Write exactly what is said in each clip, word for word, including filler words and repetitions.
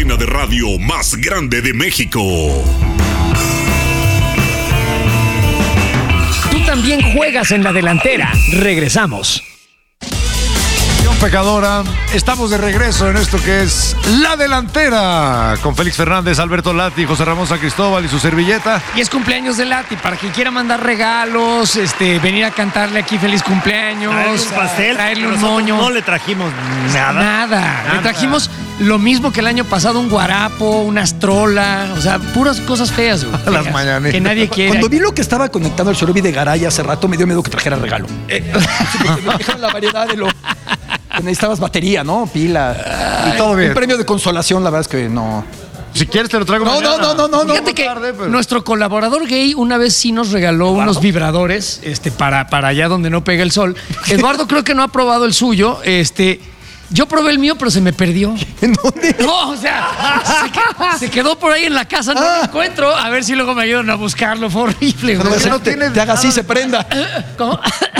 cadena de radio más grande de México. Tú también juegas en la delantera. Regresamos. Pecadora, estamos de regreso en esto que es La Delantera con Félix Fernández, Alberto Lati, José Ramón San Cristóbal y su servilleta. Y es cumpleaños de Lati, para quien quiera mandar regalos, este, venir a cantarle aquí feliz cumpleaños, traerle un pastel, traerle un moño. No le trajimos nada. Nada. Nada. Le trajimos lo mismo que el año pasado, un guarapo, una astrola, o sea, puras cosas feas, güey. Las mañaneras. Que nadie quiere. Cuando vi lo que estaba conectando el Chorobi de Garay hace rato, me dio miedo que trajera regalo. Eh, me dejaron la variedad de lo que necesitabas, batería, ¿no? Pila. Y todo bien. Un premio de consolación, la verdad es que no. Si quieres te lo traigo No, mañana. no, no, no, no. Fíjate no que tarde, pero... nuestro colaborador gay una vez sí nos regaló unos vibradores este, para, para allá donde no pega el sol. Eduardo creo que no ha probado el suyo. Este, yo probé el mío, pero se me perdió. ¿En dónde? No, o sea, se quedó, se quedó por ahí en la casa, no Ah. lo encuentro. A ver si luego me ayudan a buscarlo. Fue horrible, Pero güey. que no tiene, te haga así, se prenda. ¿Cómo?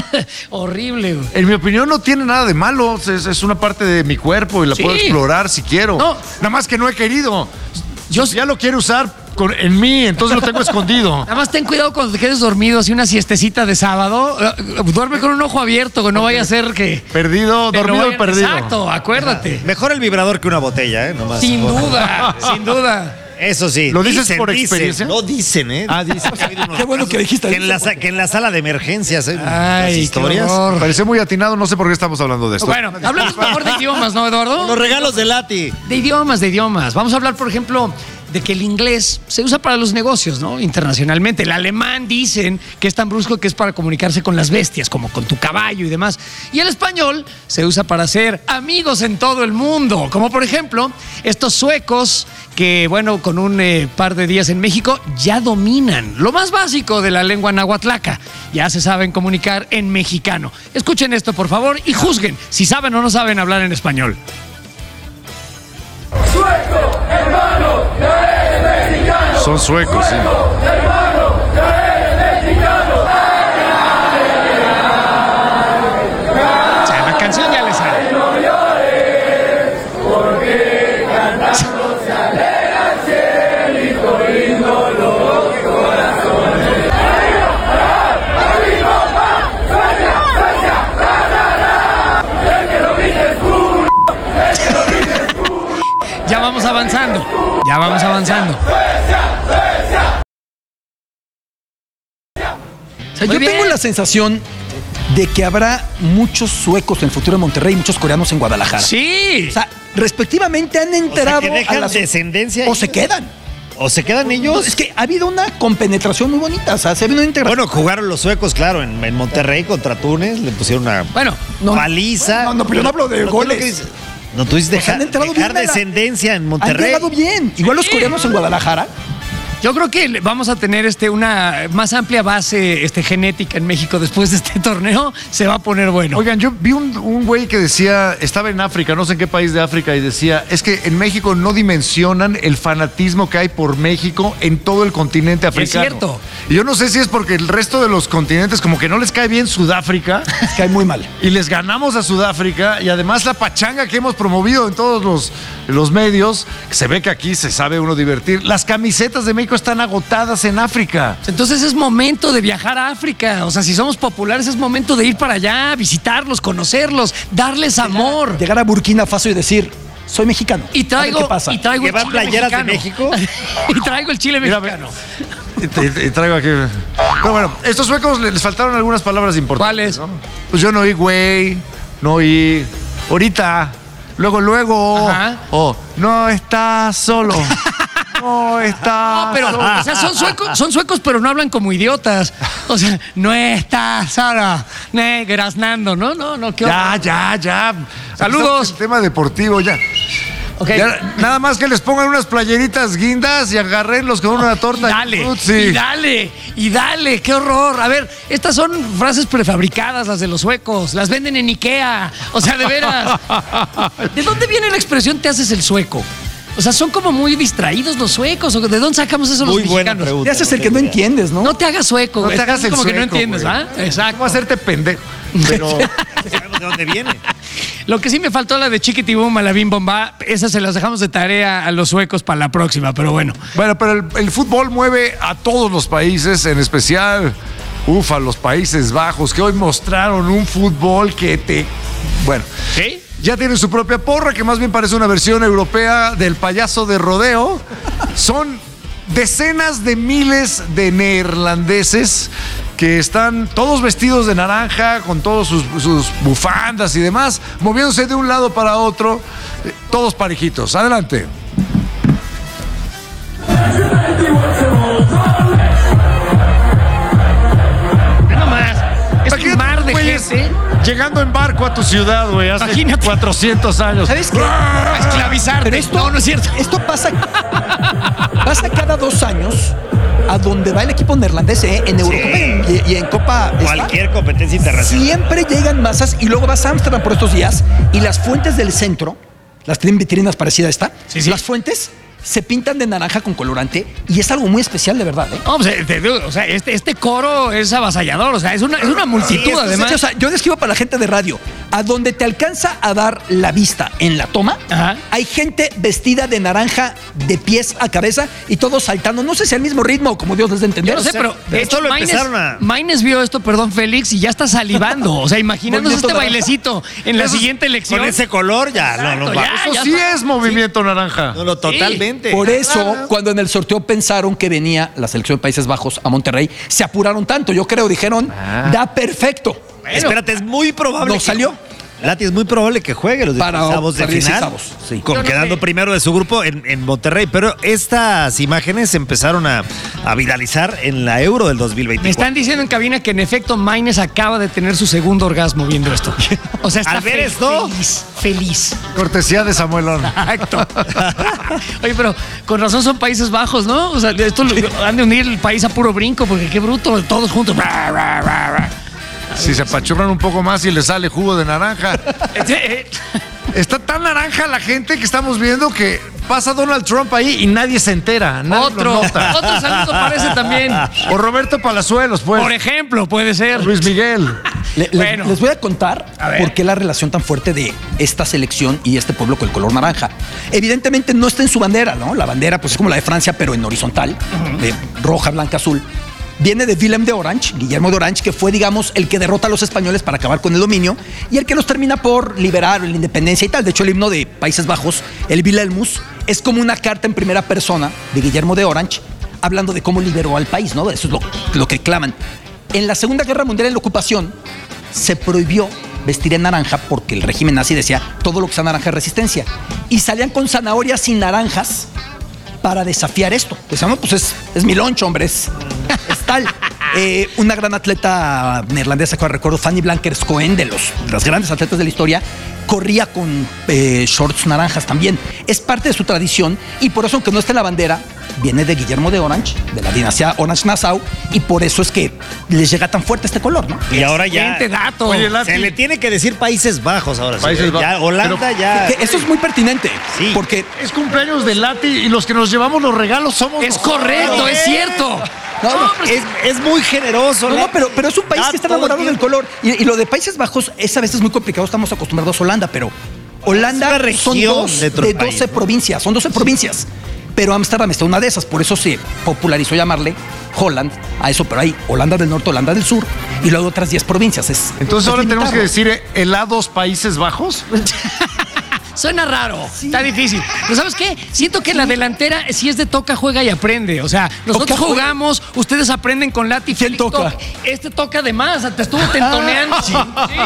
Horrible, güey. En mi opinión no tiene nada de malo, es, es una parte de mi cuerpo y la Sí. puedo explorar si quiero. No. Nada más que no he querido. Yo- ya lo quiero usar con- en mí, entonces lo tengo escondido. Nada más ten cuidado cuando te quedes dormido, así una siestecita de sábado. eh, Duerme con un ojo abierto, que no vaya a ser que... Perdido, te lo dormido y vayan- perdido. Exacto, acuérdate. Mejor el vibrador que una botella, ¿eh? Nomás. Sin duda, sin duda. Eso sí. ¿Lo dices dicen, por dicen. experiencia? No dicen, ¿eh? Ah, dice. Qué bueno que dijiste Que en, la, eso, sa- que en la sala de emergencias, ¿eh? Ay, Las qué historias. horror. Parece muy atinado, no sé por qué estamos hablando de esto. Bueno, hablemos mejor de idiomas, ¿no, Eduardo? Los regalos de Lati. De idiomas, de idiomas. Vamos a hablar, por ejemplo, de que el inglés se usa para los negocios, ¿no? Internacionalmente. El alemán dicen que es tan brusco que es para comunicarse con las bestias, como con tu caballo y demás. Y el español se usa para hacer amigos en todo el mundo. Como por ejemplo, estos suecos que, bueno, con un eh, par de días en México ya dominan lo más básico de la lengua nahuatlaca. Ya se saben comunicar en mexicano. Escuchen esto, por favor, y juzguen si saben o no saben hablar en español. Son suecos, sí. O sea, la canción ya les sale. Ya vamos avanzando, ya vamos avanzando. O sea, Muy yo bien. tengo la sensación de que habrá muchos suecos en el futuro en Monterrey y muchos coreanos en Guadalajara. Sí. O sea, respectivamente han enterado que dejan a la descendencia o se quedan. ¿O se quedan No, ellos? es que ha habido una compenetración muy bonita, o sea, se ha habido una integración. Bueno, jugaron los suecos, claro, en, en Monterrey contra Túnez, le pusieron una Bueno, no, paliza. No, no, pero yo no hablo de Pero tú lo goles. que dices- No, tú dices Pues dejar, han entrado dejar bien a la- descendencia en han Monterrey. llegado bien. Igual los coreanos en Guadalajara. yo creo que le- vamos a tener este, una más amplia base este, genética en México después de este torneo. Se va a poner bueno. Oigan, yo vi un, un güey que decía, estaba en África, no sé en qué país de África, y decía, es que en México no dimensionan el fanatismo que hay por México en todo el continente africano. cierto. Y yo no sé si es porque el resto de los continentes como que no les cae bien Sudáfrica Es que hay muy mal. y les ganamos a Sudáfrica, y además la pachanga que hemos promovido en todos los, los medios, se ve que aquí se sabe uno divertir. Las camisetas de México están agotadas en África. Entonces es momento de viajar a África. O sea, si somos populares es momento de ir para allá, visitarlos, conocerlos, darles amor. Llegar a Burkina Faso y decir, soy mexicano. Y A ver traigo, qué pasa. y traigo el ¿Llevar chile playeras de mexicano. y traigo el chile Mira, mexicano. Y, y- y traigo aquí. Pero bueno, estos suecos les faltaron algunas palabras importantes. ¿Cuáles? ¿no? Pues yo no oí güey, no oí ahorita, luego, luego, Ajá. o no estás solo. No estás No, pero, solo. o sea, son suecos, son suecos, pero no hablan como idiotas. O sea, no está Sara, graznando, ¿no? No, no, qué Ya, horror. ya, ya. Saludos. El tema deportivo, ya. Ok. Ya, nada más que les pongan unas playeritas guindas y agarrenlos con una torta. Y dale, Frutzi. y dale, y dale, qué horror. A ver, estas son frases prefabricadas, las de los suecos, las venden en Ikea. O sea, de veras. ¿De dónde viene la expresión te haces el sueco? O sea, son como muy distraídos los suecos. ¿O ¿De dónde sacamos eso los Muy buena mexicanos? pregunta. Te haces el que no entiendes, ¿no? No te hagas sueco, No güey. te hagas Estás el como que no sueco, entiendes, güey. ¿ah? Exacto. ¿Cómo hacerte pendejo? Pero Sabemos de dónde viene. Lo que sí me faltó la de Chiquitibum a la Bim Bomba, esas se las dejamos de tarea a los suecos para la próxima, pero bueno. Bueno, pero el, el fútbol mueve a todos los países, en especial, uf, a los Países Bajos, que hoy mostraron un fútbol que te... Bueno, ¿Sí? ya tienen su propia porra, que más bien parece una versión europea del payaso de rodeo. Son decenas de miles de neerlandeses que están todos vestidos de naranja, con todos sus, sus bufandas y demás, moviéndose de un lado para otro, eh, todos parejitos. Adelante. No más. Es un Imagínate, mar de güeyes, gente. llegando en barco a tu ciudad, güey, hace Imagínate. cuatrocientos años. ¿Sabes qué? A esclavizarte. Pero esto, no, no es cierto. Esto pasa, pasa cada dos años a donde va el equipo neerlandés, ¿eh? En Eurocopa y, y en Copa. ¿está? Cualquier competencia internacional. Siempre llegan masas y luego vas a Ámsterdam por estos días y las fuentes del centro, las tienen vitrinas parecidas a esta, Sí, sí. las fuentes se pintan de naranja con colorante y es algo muy especial de verdad, ¿eh? No, pues, eh, te digo, o sea, este, este coro es avasallador, o sea, es una, es una multitud, Sí, es- además. o sea, yo describo para la gente de radio, a donde te alcanza a dar la vista en la toma, Ajá. hay gente vestida de naranja de pies a cabeza y todos saltando, no sé si al mismo ritmo, como Dios les dé entender. Yo no sé, sea, pero de esto hecho lo Maines, empezaron a- Maines vio esto, perdón, Félix, y ya está salivando. O sea, imaginándose Movimiento este naranja. bailecito en la Eso es- siguiente elección. Con ese color ya, no, no, Exacto, va. ya. Eso ya sí está. es movimiento naranja. No, no, totalmente. Por eso, cuando en el sorteo pensaron que venía la selección de Países Bajos a Monterrey, se apuraron tanto, yo creo, dijeron, da perfecto. Espérate, es muy probable. No que- salió. Lati, es muy probable que juegue los Para- dieciseisavos de para final. dieciseisavos, sí. Con, Yo no quedando sé. primero de su grupo en, en Monterrey. Pero estas imágenes se empezaron a, a viralizar en la Euro del dos mil Me veinticuatro. están diciendo en cabina que en efecto Maines acaba de tener su segundo orgasmo viendo esto. O sea, está Al ver fe- esto. feliz, feliz. Cortesía de Samuelón. Exacto. Oye, pero con razón son Países Bajos, ¿no? O sea, esto lo- han de unir el país a puro brinco, porque qué bruto, todos juntos. Ra, ra, ra, ra. Si se apachurran un poco más y le sale jugo de naranja. Eh, Está tan naranja la gente que estamos viendo que pasa Donald Trump ahí y nadie se entera. Nadie Otro, lo nota. otro saludo parece también. O Roberto Palazuelos, pues. Por ejemplo, puede ser. Luis Miguel. Le- le- Bueno. Les voy a contar A ver. por qué la relación tan fuerte de esta selección y este pueblo con el color naranja. Evidentemente no está en su bandera, ¿no? La bandera pues es como la de Francia, pero en horizontal, de roja, blanca, azul. Viene de Willem de Orange, Guillermo de Orange, que fue, digamos, el que derrota a los españoles para acabar con el dominio y el que los termina por liberar la independencia y tal. De hecho, el himno de Países Bajos, el Wilhelmus, es como una carta en primera persona de Guillermo de Orange, hablando de cómo liberó al país, ¿no? Eso es lo, lo que claman. En la Segunda Guerra Mundial, en la ocupación, se prohibió vestir en naranja porque el régimen nazi decía todo lo que sea naranja es resistencia. Y salían con zanahorias y naranjas para desafiar esto. Decían, no, pues es, es mi loncho, hombre, es, es tal. Eh, una gran atleta neerlandesa que ahora recuerdo, Fanny Blankers-Koen, de los, de las grandes atletas de la historia, corría con eh, shorts naranjas también. Es parte de su tradición y por eso, aunque no esté en la bandera, viene de Guillermo de Orange, de la dinastía Orange-Nassau, y por eso es que les llega tan fuerte este color, ¿no? Y ahora ya. Excelente dato. Oye, Lati. Se le tiene que decir Países Bajos ahora. sí. Países Ya, Bajos. Holanda Pero- ya. Que eso es muy pertinente, Sí. porque Es cumpleaños de Lati y los que nos llevamos los regalos somos Es nosotros. correcto, es cierto. No, no, Es, es muy generoso. No, no, Lati. pero, pero es un país Da que está todo el enamorado del tiempo. color. Y, y lo de Países Bajos es a veces muy complicado. Estamos acostumbrados a Holanda, pero Holanda Es una son región dos dentro de del país, doce ¿no? provincias. Son doce provincias. Pero Ámsterdam está una de esas. Por eso se popularizó llamarle Holland a eso. Pero hay Holanda del Norte, Holanda del Sur y luego otras diez provincias. Es, Entonces es ahora tenemos que limitarlo. decir eh, helados Países Bajos. Suena raro, está difícil. Pero ¿sabes qué? Siento que la delantera, si es de toca, juega y aprende. O sea, nosotros Toca, juega. jugamos, ustedes aprenden con Lati. ¿Quién Félix toca? Este toca de más, te estuvo tentoneando. Sí.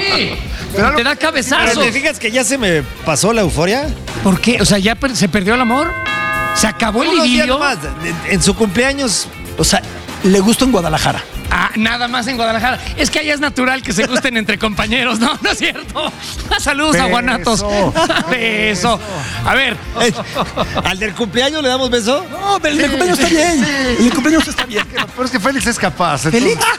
Pero Te da Pero cabezazos. ¿te fijas que ya se me pasó la euforia? ¿Por qué? O sea, ¿ya per- se perdió el amor? ¿Se acabó el Unos días idilio? nomás, en, en su cumpleaños. O sea, le gusta en Guadalajara. Ah, nada más en Guadalajara. Es que allá es natural que se gusten entre compañeros. No, no es cierto. Saludos a Beso. Guanatos. Beso. A ver, Eh, ¿Al del cumpleaños le damos beso? No, pero el de cumpleaños está bien. El de cumpleaños está bien. Pero es que Félix es capaz. Félix, entonces-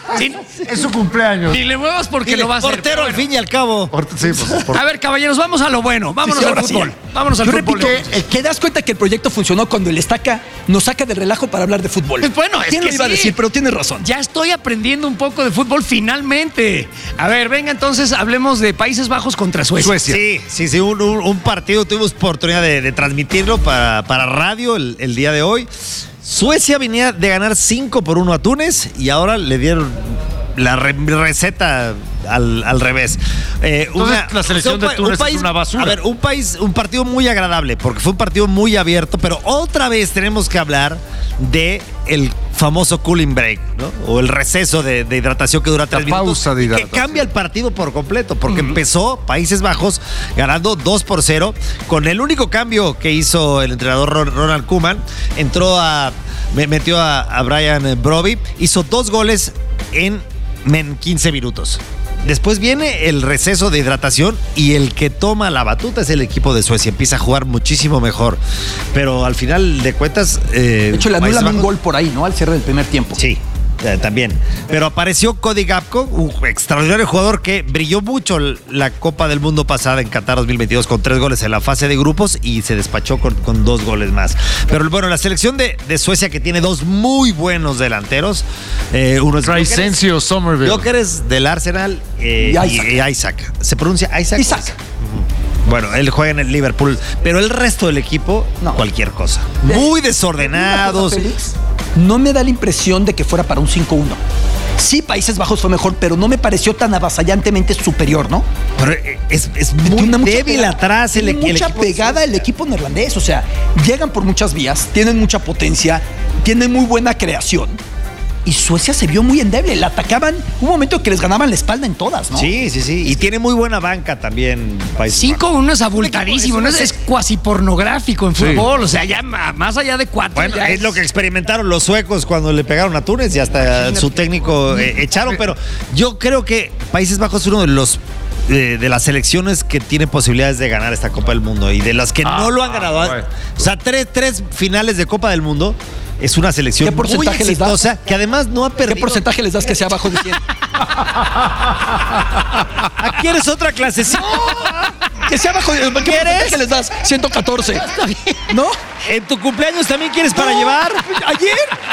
Sí, Es su cumpleaños. ni le muevas porque Dile, lo va a hacer. portero pero al bueno. fin y al cabo. Por- sí, pues, por- A ver, caballeros, vamos a lo bueno. Vámonos Sí, sí, al ahora sí. fútbol. Vámonos al Yo fútbol. repito, eh, que das cuenta que el proyecto funcionó cuando el estaca nos saca del relajo para hablar de fútbol. Pues bueno, es ¿Quién que lo iba sí. a decir? Pero tienes razón. Ya estoy aprendiendo un poco de fútbol finalmente. A ver, venga entonces, hablemos de Países Bajos contra Suecia. Suecia. Sí, sí, sí, un, un- un partido, tuvimos oportunidad de, de transmitirlo para, para radio el, el día de hoy. Suecia venía de ganar cinco por uno a Túnez y ahora le dieron la re- receta al, al revés. Eh, Entonces, la selección un de pa- Túnez un es país- una basura. A ver, un país, un partido muy agradable, porque fue un partido muy abierto, pero otra vez tenemos que hablar de el famoso cooling break, ¿no? O el receso de, de hidratación que dura tres minutos. pausa de y que hidratación. cambia el partido por completo, porque empezó Países Bajos ganando dos por cero, con el único cambio que hizo el entrenador Ron- Ronald Koeman. Entró a, me- metió a, a Brian Broby, hizo dos goles en, en quince minutos. Después viene el receso de hidratación y el que toma la batuta es el equipo de Suecia. Empieza a jugar muchísimo mejor. Pero al final de cuentas... eh, De hecho, le Países anulan un Bajos- gol por ahí, ¿no? Al cierre del primer tiempo. Sí, eh, también. Pero apareció Cody Gakpo, un extraordinario jugador que brilló mucho la Copa del Mundo pasada en Qatar dos mil veintidós con tres goles en la fase de grupos y se despachó con, con dos goles más. Pero bueno, la selección de, de Suecia que tiene dos muy buenos delanteros. Eh, uno es Crescencio Somerville. Gyökeres del Arsenal eh, Y y, Isaac. y Isaac. ¿Se pronuncia Isaac? Isaac. Ujú. Bueno, él juega en el Liverpool, pero el resto del equipo, No. cualquier cosa. Muy desordenados. Félix, no me da la impresión de que fuera para un cinco uno. Sí, Países Bajos fue mejor, pero no me pareció tan avasallantemente superior, ¿no? Pero eh, es, es Tiene muy mucha débil pegada, atrás el, tiene el mucha equipo de pegada el Suecia. equipo neerlandés, o sea, llegan por muchas vías, tienen mucha potencia, tienen muy buena creación. Y Suecia se vio muy endeble, la atacaban, un momento que les ganaban la espalda en todas, ¿no? Sí, sí, sí. Y tiene muy buena banca también. Países cinco Bajos. uno es abultadísimo, ¿no? Es, es cuasi pornográfico en Sí. fútbol. O sea, ya ma- más allá de cuatro. Bueno, ya es lo que experimentaron los suecos cuando le pegaron a Túnez y hasta su técnico eh, echaron. Pero yo creo que Países Bajos es uno de los eh, de las selecciones que tiene posibilidades de ganar esta Copa del Mundo y de las que no lo han ganado. bueno. O sea, tres, tres finales de Copa del Mundo. Es una selección ¿Qué porcentaje muy les das? exitosa que además no ha perdido. ¿Qué porcentaje les das que sea abajo de cien? Aquí eres otra clase. Sí. Que sea abajo de ¿Qué porcentaje les das? ciento catorce. ¿No? ¿En tu cumpleaños también quieres para llevar? ¿Ayer?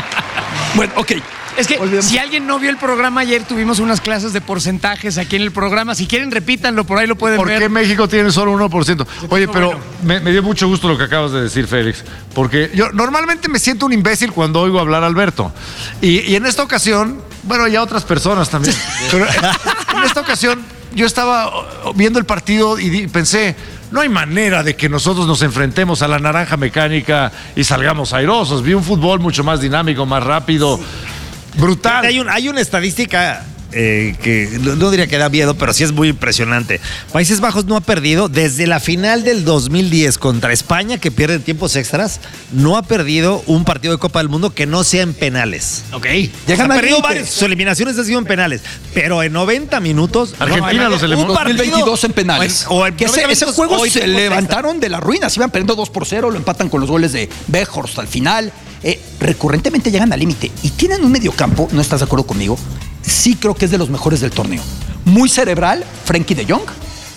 Bueno, ok. Es que Volvemos. si alguien no vio el programa ayer, tuvimos unas clases de porcentajes aquí en el programa. Si quieren, repítanlo, por ahí lo pueden ¿Por ver. qué México tiene solo uno por ciento? Oye, pero bueno. me, me dio mucho gusto lo que acabas de decir, Félix. Porque yo normalmente me siento un imbécil cuando oigo hablar a Alberto. Y, y en esta ocasión, bueno, ya otras personas también. Pero en esta ocasión yo estaba viendo el partido y di- pensé, no hay manera de que nosotros nos enfrentemos a la naranja mecánica y salgamos airosos. Vi un fútbol mucho más dinámico, más rápido, brutal. Hay, un- hay una estadística eh, que no, no diría que da miedo, pero sí es muy impresionante. Países Bajos no ha perdido desde la final del dos mil diez contra España, que pierde en tiempos extras, no ha perdido un partido de Copa del Mundo que no sea en penales. Ok. Llegan ha al perdido límite. varios, sus eliminaciones han sido en penales, pero en noventa minutos. Argentina no, los un eliminó. dos mil veintidós en penales. O en, o en que ese, noventa ese minutos, juego o en se tiempos levantaron de las ruinas. Iban perdiendo dos por cero, lo empatan con los goles de Weghorst al final. Eh, recurrentemente llegan al límite. Y tienen un mediocampo, ¿no estás de acuerdo conmigo? Sí creo que es de los mejores del torneo. Muy cerebral, Frenkie de Jong.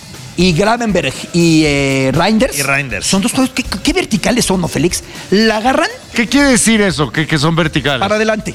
Y Gravenberg y eh, Reinders. Y Reinders. Son dos juegos. ¿Qué, qué verticales son, no, Félix? La agarran ¿Qué quiere decir eso? Que, que son verticales. para adelante.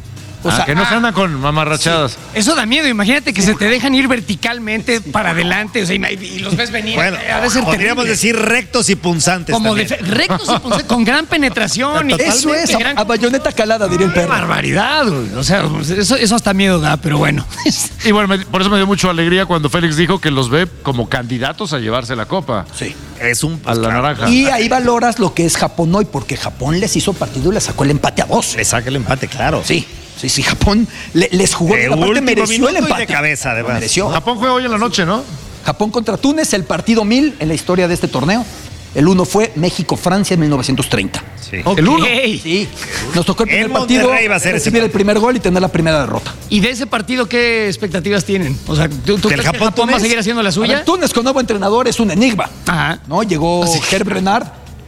O Ah, sea, que no se ah, andan con mamarrachadas. Eso da miedo. Imagínate que se te dejan ir verticalmente para adelante. O sea, y, y los ves venir. Bueno, Ha de ser podríamos terrible. decir rectos y punzantes. Como de, también. rectos y punzantes, con gran penetración. y eso es, totalmente a, gran- a bayoneta calada, diría el ¡Qué perro. barbaridad! Güey. O sea, eso, eso hasta miedo da, pero bueno. Y bueno, me- por eso me dio mucha alegría cuando Félix dijo que los ve como candidatos a llevarse la copa. Sí. Es un. A la claro, naranja. Y ahí valoras lo que es Japón hoy, porque Japón les hizo partido y les sacó el empate a dos. Le saca el empate, claro. Sí, sí, sí, Japón le- les jugó De bien. Aparte último mereció minuto el y de empate. cabeza, además. Lo mereció. Japón juega hoy en la noche, ¿no? Japón contra Túnez, el partido mil en la historia de este torneo. El uno fue México-Francia en mil novecientos treinta. Sí. El uno. Ok. Sí, nos tocó el primer En partido, Monterrey va a ser ese recibir el partido. primer gol y tener la primera derrota. ¿Y de ese partido qué expectativas tienen? O sea, ¿tú, tú ¿Que el crees que Japón Japón va a Túnez? seguir haciendo la A suya? ver, Túnez con nuevo entrenador es un enigma. Ajá. ¿No? Llegó Sí. Herb Renard.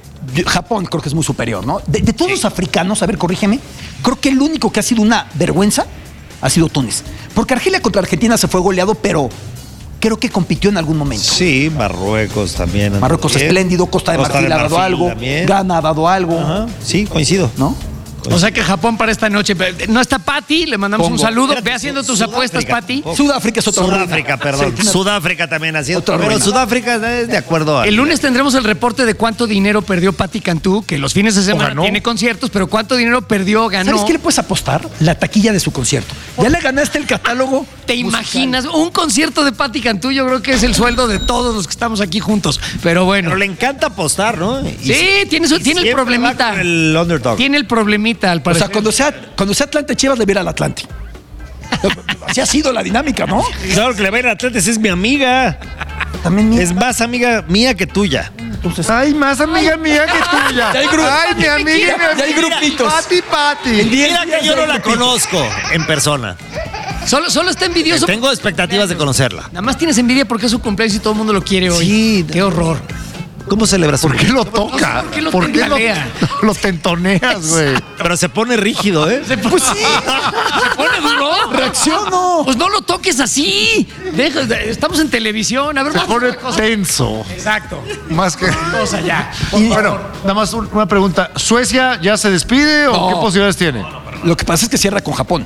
Japón creo que es muy superior, ¿no? De, de todos los africanos, a ver, corrígeme, creo que el único que ha sido una vergüenza ha sido Túnez. Porque Argelia contra Argentina se fue goleado, pero creo que compitió en algún momento. Sí, Marruecos también. Marruecos Bien. espléndido, Costa de Costa Marfil de ha dado Marfil algo, también. Ghana ha dado algo, Ajá, sí, coincido. ¿no? O sea que Japón para esta noche. No está Pati, le mandamos Pongo. un saludo. Espérate, Ve haciendo tus Sudáfrica apuestas, Pati. tampoco. Sudáfrica es otra Sudáfrica, ruina. perdón. Sí, tiene- Sudáfrica también ha sido. Otra Pero ruina. Sudáfrica es de acuerdo a. El lunes tendremos el reporte de cuánto dinero perdió Pati Cantú, que los fines de semana ganó. tiene conciertos, pero cuánto dinero perdió, ganó. ¿Sabes qué le puedes apostar? La taquilla de su concierto. Ya le ganaste el catálogo. ¿Te musical. imaginas? Un concierto de Pati Cantú, yo creo que es el sueldo de todos los que estamos aquí juntos. Pero bueno. Pero le encanta apostar, ¿no? Y Sí, tiene, su- y tiene el siempre problemita. va con el underdog. Tiene el problemita, al O parecer. sea, cuando sea, cuando sea Atlante Chivas, le viera al Atlante. Así ha sido la dinámica, ¿no? Claro que le va a ir a Atlantes, es mi amiga. También mira. Es más amiga mía que tuya. Entonces, Ay, más amiga mía que tuya. Ya hay gru- Ay, mi amiga, mi Ya hay amiga. grupitos. Pati, Pati. Mira que yo no la conozco en persona. Solo, solo está envidioso. Tengo expectativas de conocerla. Nada más tienes envidia porque es su cumpleaños y todo el mundo lo quiere hoy. Sí. Qué horror. ¿Cómo celebras su ¿Por qué lo toca? ¿Por qué lo ¿Por qué lo, tentalea? lo tentoneas, güey? Pero se pone rígido, ¿eh? Pues sí. ¿Se pone duro? ¡Reacciono! Pues no lo toques así. Deja- estamos en televisión. A ver, Se vamos a pone otra cosa. tenso. Exacto. Más que. Vamos allá. Y, bueno, nada más un- una pregunta. ¿Suecia ya se despide o No. qué posibilidades tiene? Lo que pasa es que cierra con Japón.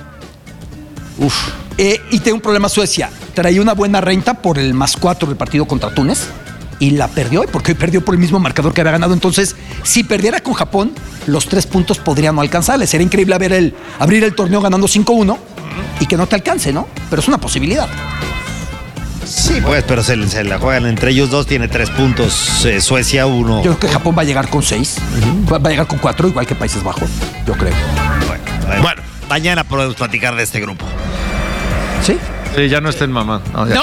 Uf. Eh, y tiene un problema Suecia. Traía una buena renta por el más cuatro del partido contra Túnez y la perdió, porque hoy perdió por el mismo marcador que había ganado. Entonces, si perdiera con Japón, los tres puntos podrían no alcanzarle. Sería increíble ver el, abrir el torneo ganando cinco uno y que no te alcance, ¿no? Pero es una posibilidad. Sí, pues, pero se, se la juegan entre ellos dos. Tiene tres puntos. eh, Suecia, uno. Yo creo que Japón va a llegar con seis, va va a llegar con cuatro, igual que Países Bajos, yo creo. Bueno, bueno, bueno, mañana podemos platicar de este grupo. ¿Sí? Sí, ya no está en mamá. No, ya. No.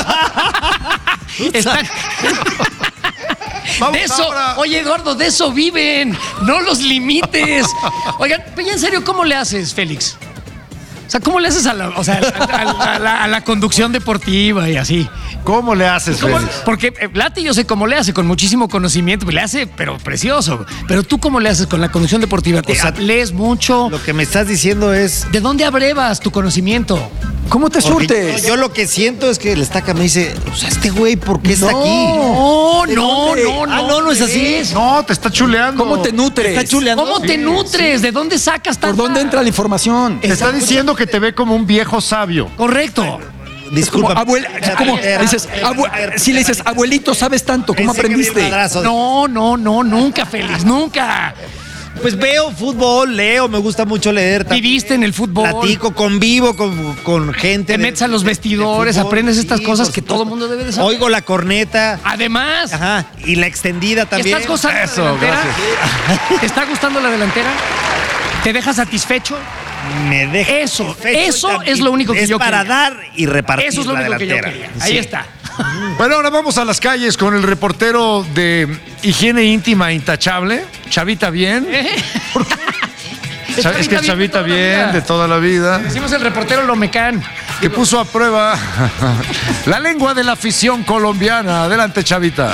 Están- Vamos De eso, ahora. oye Eduardo, de eso viven, no los limites. Oigan, pero ya en serio, ¿cómo le haces, Félix? O sea, ¿cómo le haces a la, o sea, a, a- a la, a la conducción deportiva y así? ¿Cómo le haces, ¿Cómo- Félix? Porque eh, Lati yo sé cómo le hace, con muchísimo conocimiento, le hace, pero precioso. Pero tú, ¿cómo le haces con la conducción deportiva? ¿Te O sea, lees mucho? Lo que me estás diciendo es. ¿De dónde abrevas tu conocimiento? ¿Cómo te Porque surtes? Yo, yo lo que siento es que el estaca me dice, o sea, este güey, ¿por qué está No. aquí? No, ¿De no, dónde? no, no. Ah, no, no es así. ¿ves? No, te está chuleando. ¿Cómo te nutres? Está chuleando. ¿Cómo te nutres? ¿De dónde sacas ¿Por tanta- dónde entra la información? Te está diciendo que te ve como un viejo sabio. Correcto. Como Disculpa. abuela, como dices, abue- si le dices, abuelito, sabes tanto, ¿cómo aprendiste? No, no, no, nunca, Félix, nunca. Pues veo fútbol, leo, me gusta mucho leer. también. Viviste en el fútbol. Platico, convivo con, con gente. Te de- metes a los de- de vestidores, fútbol, aprendes sí, estas por cosas que supuesto. todo el mundo debe de saber. Oigo la corneta. Además, Ajá. Y la extendida también. ¿estás gozando Eso, la delantera? ¿Te está gustando la delantera? ¿Te deja satisfecho? Me deja Eso, satisfecho eso y también es lo único que es yo para quería. dar y repartir Eso es lo la único que yo delantera. quería. Ahí Sí. está. Bueno, ahora vamos a las calles con el reportero de higiene íntima intachable. Chavita bien. Cha- es que es Chavita bien de toda la vida. Decimos el reportero Lomecán. Que puso a prueba la lengua de la afición colombiana. Adelante, Chavita.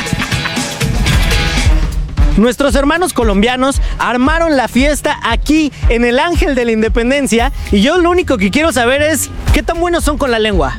Nuestros hermanos colombianos armaron la fiesta aquí en el Ángel de la Independencia y yo lo único que quiero saber es qué tan buenos son con la lengua.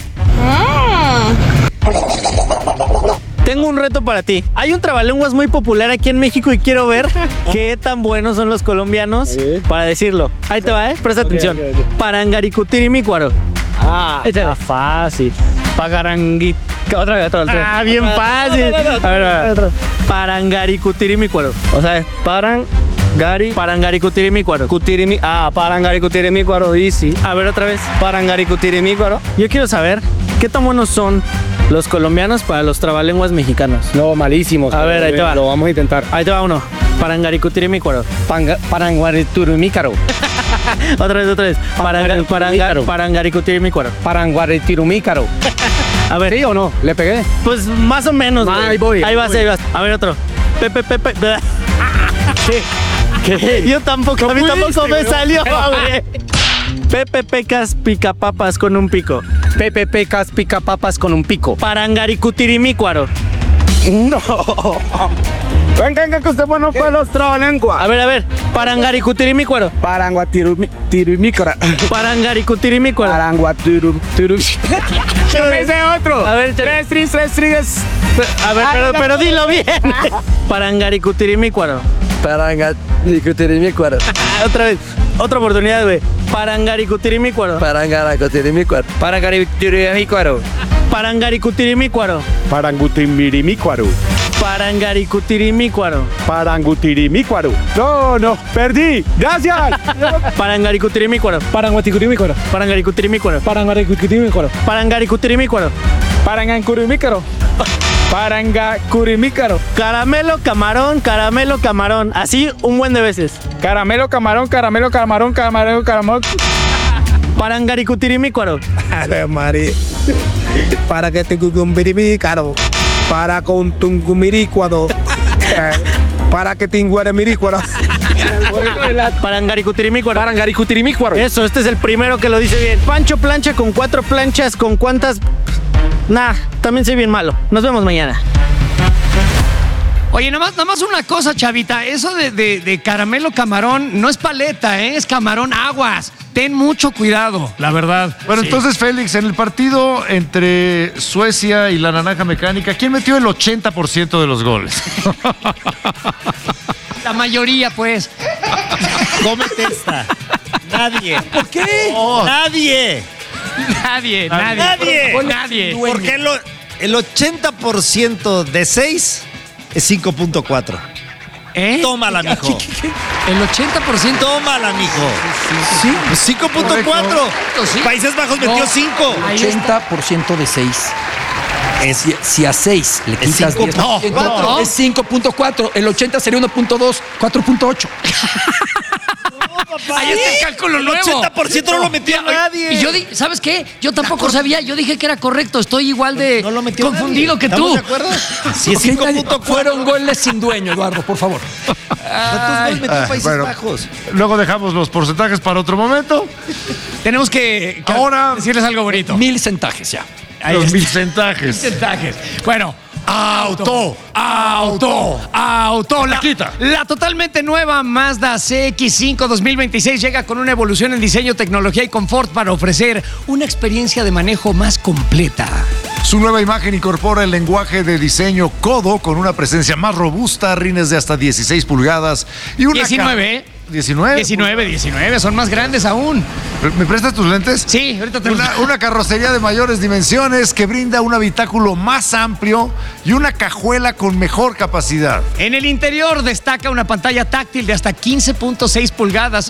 Tengo un reto para ti. Hay un trabalenguas muy popular aquí en México y quiero ver qué tan buenos son los colombianos para decirlo. Ahí te va, ¿eh? Presta atención. Parangaricutirimícuaro. Ah, está fácil. Pagarangui. Otra vez, otra vez. Ah, bien fácil. A ver, a ver. Parangaricutirimícuaro. O sea, es paran, gari, Parangaricutirimícuaro. cutirimi. Ah, parangari cutirimicuaro, easy. A ver otra vez. Parangari cutirimicuaro. Yo quiero saber qué tan buenos son los colombianos para los trabalenguas mexicanos. No, malísimos. A ver, ahí te va. Lo vamos a intentar. Ahí te va uno. Parangaricutirimícuaro. Panga- Paranguariturumícaro. Otra vez, otra vez. Paranga- paranga- Parangaricutirimícuaro. Paranguaritirumícaro. A ver. ¿Sí o no? ¿Le pegué? Pues más o menos. Ah, güey. ahí voy, Ahí ahí vas, voy. ahí vas. A ver otro. Pepe, pepe. ¿Qué? ¿Qué? Yo tampoco, a mí tampoco me salió, güey. Pepe pecas picapapas con un pico. Pepe pecas pica papas con un pico. Parangaricutirimícuaro. No. Venga, venga, que usted bueno fue los trabalengua. A ver, a ver. Parangaricutirimícuaro. Paranguatirimícora. Parangaricutirimícuaro. Paranguatirum. Ese otro. A ver, tres tris, tres tris. A ver, pero, pero dilo bien. Parangaricutirimícuaro. Parangaricutirimícuaro. Otra vez. Otra oportunidad, güey. Parangaricutirimícuaro. Parangaricutirimícuaro. Parangaricutirimícuaro. Parangaricutirimícuaro. Parangutirimícuaro. Parangaricutirimícuaro. Parangutirimícuaro. No, no, perdí. Gracias. Parangaricutirimícuaro. Paranguaticurimícuaro. Parangaricutirimícuaro. Paranguaticurimícuaro. Parangaricutirimícuaro. Parangancurimícaro. Parangacurimícaro. Caramelo, camarón, caramelo, camarón. Así un buen de veces. Caramelo, camarón, caramelo, camarón, caramelo, camarón. Parangaricutirimícuaro. Ave María. Para que te cucumbirimicuaro. Para con tungumirícuaro. Para que tinguaremirícuaro. Parangaricutirimícuaro. Parangaricutirimícuaro. Eso, este es el primero que lo dice bien. Pancho plancha con cuatro planchas, ¿con cuántas? Nah, también soy bien malo. Nos vemos mañana. Oye, nada más, nada más una cosa, chavita. Eso de, de, de caramelo camarón no es paleta, ¿eh? Es camarón aguas. Ten mucho cuidado, la verdad. Bueno, Sí. entonces, Félix, en el partido entre Suecia y la Naranja Mecánica, ¿quién metió el ochenta por ciento de los goles? La mayoría, pues. Cómete esta. Nadie. ¿Por qué? Nadie. Nadie, nadie. Nadie. Nadie. Porque el, el ochenta por ciento de seis es cinco punto cuatro. ¿Eh? Tómala, mijo. El ochenta por ciento. Tómala, mijo. Sí. cinco punto cuatro. Sí. Países Bajos metió No. cinco. ochenta por ciento de seis. Si, si a seis le Es quitas cinco diez por ciento, punto cuatro. es cinco punto cuatro. El ochenta sería uno punto dos, cuatro punto ocho. Ahí está el cálculo El nuevo. ochenta por ciento no lo metió nadie. Y yo di, ¿sabes qué? Yo tampoco sabía. Yo dije que era correcto. Estoy igual de No lo metió confundido nadie. que tú. ¿Estamos de acuerdo? Sí, es Ok, cinco nadie- punto cuatro. Fueron goles sin dueño, Eduardo, por favor. ¿Cuántos goles metió Ah, Países bueno, Bajos? luego dejamos los porcentajes para otro momento. Tenemos que, que Ahora- decirles algo bonito. Mil centajes ya. Ahí los está. porcentajes. Porcentajes. Bueno, auto, auto, auto. La, Quita. la totalmente nueva Mazda C X cinco dos mil veintiséis llega con una evolución en diseño, tecnología y confort para ofrecer una experiencia de manejo más completa. Su nueva imagen incorpora el lenguaje de diseño Codo con una presencia más robusta, rines de hasta dieciséis pulgadas y una diecinueve, ca- diecinueve. diecinueve, diecinueve, son más grandes aún. ¿Me prestas tus lentes? Sí, ahorita te los- Una, una carrocería de mayores dimensiones que brinda un habitáculo más amplio y una cajuela con mejor capacidad. En el interior destaca una pantalla táctil de hasta quince punto seis pulgadas.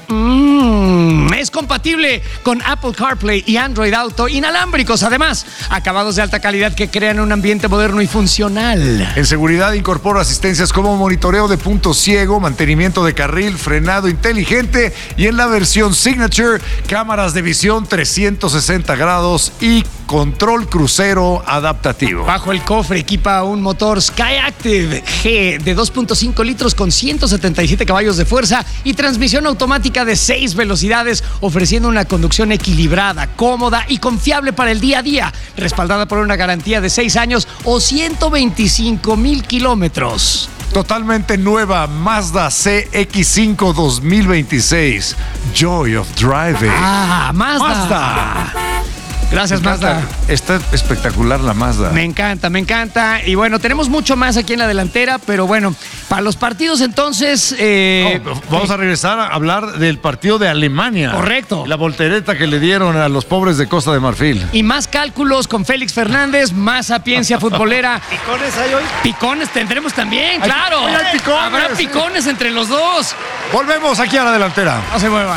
Mm, es compatible con Apple CarPlay y Android Auto inalámbricos. Además, acabados de alta calidad que crean un ambiente moderno y funcional. En seguridad incorpora asistencias como monitoreo de punto ciego, mantenimiento de carril, frenado inteligente y en la versión Signature, cámaras de visión trescientos sesenta grados y control crucero adaptativo. Bajo el cofre equipa un motor Skyactiv G de dos punto cinco litros con ciento setenta y siete caballos de fuerza y transmisión automática de seis velocidades, ofreciendo una conducción equilibrada, cómoda y confiable para el día a día, respaldada por una garantía de seis años o ciento veinticinco mil kilómetros. Totalmente nueva Mazda C X cinco dos mil veintiséis. Joy of Driving. Ah, Mazda. Mazda. Gracias, Me encanta. Mazda. Está espectacular la Mazda. Me encanta, me encanta. Y bueno, tenemos mucho más aquí en la delantera, pero bueno, para los partidos entonces... eh, No, vamos a regresar a hablar del partido de Alemania. Correcto. La voltereta que le dieron a los pobres de Costa de Marfil. Y más cálculos con Félix Fernández, más sapiencia futbolera. ¿Picones hay hoy? Picones tendremos también, claro. hoy hay picones. Habrá picones entre los dos. Volvemos aquí a la delantera. No se muevan.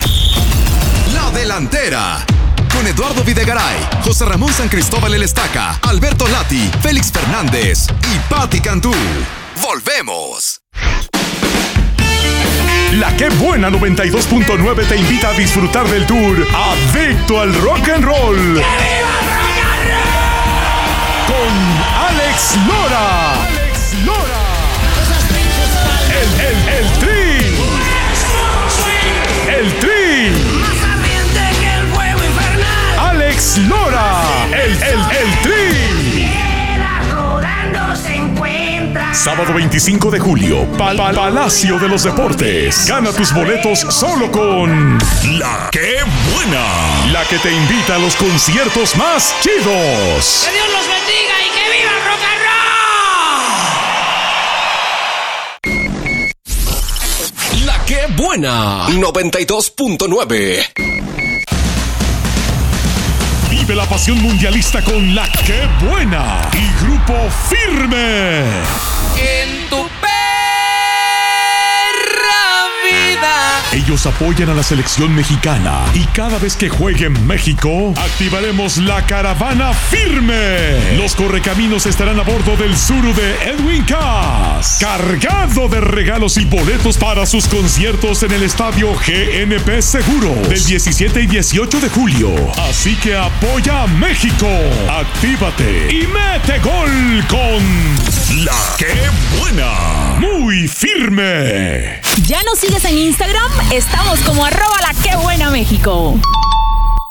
La delantera. Con Eduardo Videgaray, José Ramón San Cristóbal El Estaca, Alberto Lati, Félix Fernández y Pati Cantú. Volvemos. La Qué Buena noventa y dos punto nueve te invita a disfrutar del tour Adicto al Rock and Roll. Con Alex Lora. Alex Lora. El, el, el Tri. El Tri. Alex Lora. El, el, el Tri. Sábado Sábado veinticinco de julio, Pal Pal Palacio de los Deportes. Gana tus boletos solo con La Qué Buena, la que te invita a los conciertos más chidos. ¡Que Dios los bendiga y que viva el rock and roll! La Qué Buena, noventa y dos punto nueve. Vive la pasión mundialista con La Qué Buena y Grupo Firme. En tu perra vida. Ellos apoyan a la selección mexicana y cada vez que juegue en México, activaremos la caravana Firme. Los correcaminos estarán a bordo del Zuru de Edwin Cass, cargado de regalos y boletos para sus conciertos en el estadio G N P Seguros del diecisiete y dieciocho de julio. Así que apoya a México, actívate y mete gol con La Qué Buena, muy firme. ¿Ya nos sigues en Instagram? Estamos como arroba la que buena México.